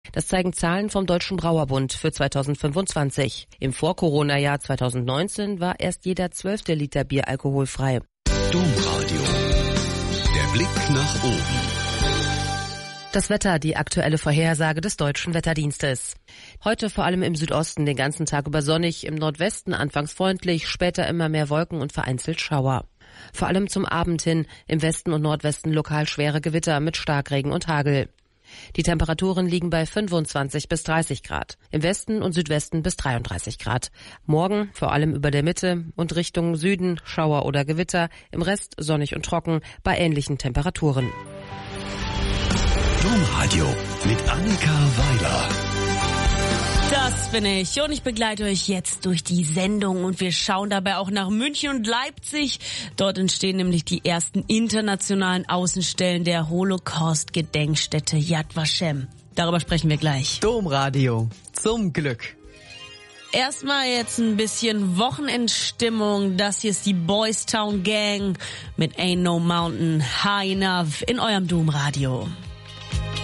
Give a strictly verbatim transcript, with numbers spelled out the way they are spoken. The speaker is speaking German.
Das zeigen Zahlen vom Deutschen Brauerbund für zweitausendfünfundzwanzig. Im Vor-Corona-Jahr zweitausendneunzehn war erst jeder zwölfte Liter Bier alkoholfrei. Domradio. Der Blick nach oben. Das Wetter, die aktuelle Vorhersage des Deutschen Wetterdienstes. Heute vor allem im Südosten den ganzen Tag über sonnig, im Nordwesten anfangs freundlich, später immer mehr Wolken und vereinzelt Schauer. Vor allem zum Abend hin im Westen und Nordwesten lokal schwere Gewitter mit Starkregen und Hagel. Die Temperaturen liegen bei fünfundzwanzig bis dreißig Grad, im Westen und Südwesten bis dreiunddreißig Grad. Morgen vor allem über der Mitte und Richtung Süden Schauer oder Gewitter, im Rest sonnig und trocken bei ähnlichen Temperaturen. Domradio mit Annika Weiler. Das bin ich und ich begleite euch jetzt durch die Sendung und wir schauen dabei auch nach München und Leipzig. Dort entstehen nämlich die ersten internationalen Außenstellen der Holocaust-Gedenkstätte Yad Vashem. Darüber sprechen wir gleich. Domradio, zum Glück. Erstmal jetzt ein bisschen Wochenendstimmung. Das hier ist die Boys Town Gang mit Ain't No Mountain High Enough in eurem Domradio.